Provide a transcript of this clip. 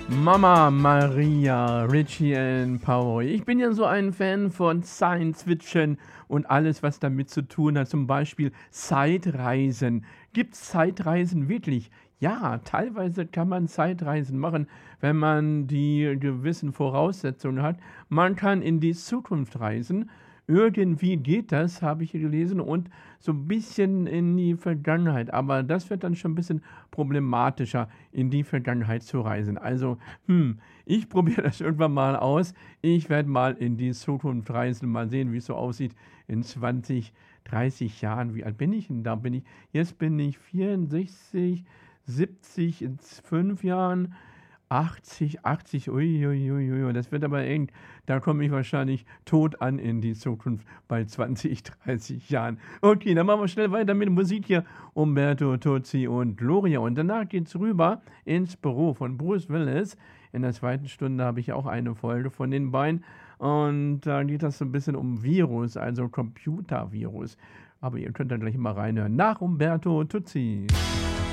Mama Maria, Richie and Power. Ich bin ja so ein Fan von Science Fiction und alles, was damit zu tun hat. Zum Beispiel Zeitreisen. Gibt es Zeitreisen wirklich? Ja, teilweise kann man Zeitreisen machen, wenn man die gewissen Voraussetzungen hat. Man kann in die Zukunft reisen. Irgendwie geht das, habe ich hier gelesen, und so ein bisschen in die Vergangenheit. Aber das wird dann schon ein bisschen problematischer, in die Vergangenheit zu reisen. Also, ich probiere das irgendwann mal aus. Ich werde mal in die Zukunft reisen, mal sehen, wie es so aussieht in 20, 30 Jahren. Wie alt bin ich denn da? Jetzt bin ich 64, 70 in 5 Jahren. 80, uiuiui, das wird aber eng. Da komme ich wahrscheinlich tot an in die Zukunft bei 20, 30 Jahren. Okay, dann machen wir schnell weiter mit Musik hier. Umberto Tozzi und Gloria. Und danach geht's rüber ins Büro von Bruce Willis. In der zweiten Stunde habe ich auch eine Folge von den beiden. Und da geht das so ein bisschen um Virus, also Computervirus. Aber ihr könnt dann gleich mal reinhören. Nach Umberto Tozzi.